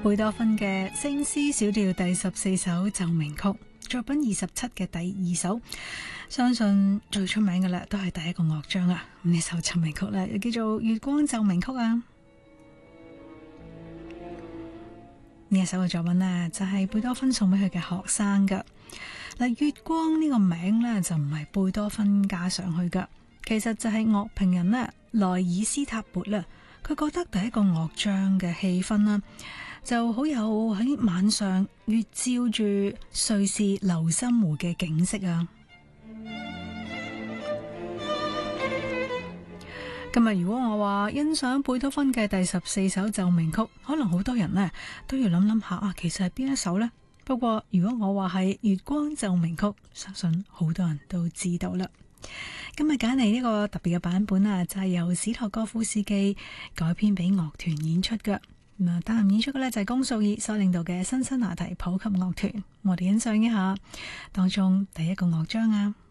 貝多芬嘅聖詩小調第14首奏鳴曲，作品27嘅第2首，相信最出名嘅啦，都係第一個樂章啊。呢首奏鳴曲咧，又叫做月光奏鳴曲啊。呢一首嘅作品呢，就係貝多芬送俾佢嘅學生噶。嗱，月光呢個名呢，就唔係貝多芬加上去噶，其實就係樂評人呢，萊爾斯塔勃啦。佢覺得第一個樂章嘅氣氛啦，就好有喺晚上月照住瑞士流心湖嘅景色啊。今日如果我話欣賞貝多芬嘅第14首奏鳴曲，可能好多人呢都要諗諗下啊，其實係邊一首呢？不過如果我話係月光奏鳴曲，相信好多人都知道啦。今日揀嚟呢個特別嘅版本啊，就係由史托哥夫斯基改編俾樂團演出嘅。擔任演出嘅呢，就係龔素爾所領導嘅辛辛那提普及樂團。我哋欣賞一下當中第一個樂章啊。